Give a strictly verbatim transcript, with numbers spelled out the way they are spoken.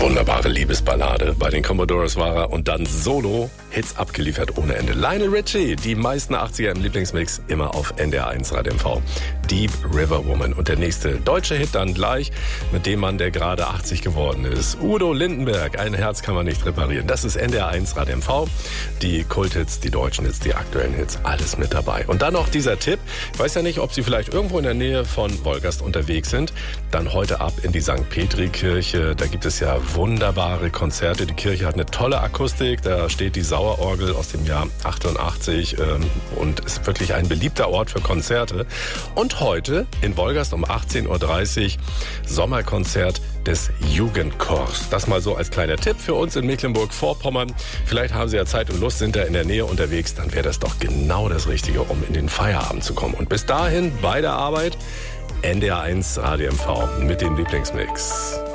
Wunderbare Liebesballade. Bei den Commodores war er und dann solo Hits abgeliefert ohne Ende. Lionel Richie, die meisten achtziger im Lieblingsmix, immer auf N D R eins Radio M V. Deep River Woman. Und der nächste deutsche Hit dann gleich mit dem Mann, der gerade achtzig geworden ist. Udo Lindenberg, ein Herz kann man nicht reparieren. Das ist N D R eins Radio M V. Die Kulthits, die deutschen Hits, die aktuellen Hits, alles mit dabei. Und dann noch dieser Tipp. Ich weiß ja nicht, ob Sie vielleicht irgendwo in der Nähe von Wolgast unterwegs sind. Dann heute ab in die Sankt Petri-Kirche. Da gibt es ja wunderbare Konzerte. Die Kirche hat eine tolle Akustik. Da steht die Sauerorgel aus dem Jahr achtundachtzig ähm, und ist wirklich ein beliebter Ort für Konzerte. Und heute in Wolgast um achtzehn Uhr dreißig Sommerkonzert des Jugendchors. Das mal so als kleiner Tipp für uns in Mecklenburg-Vorpommern. Vielleicht haben Sie ja Zeit und Lust, sind da in der Nähe unterwegs. Dann wäre das doch genau das Richtige, um in den Feierabend zu kommen. Und bis dahin bei der Arbeit N D R eins Radio M V mit dem Lieblingsmix.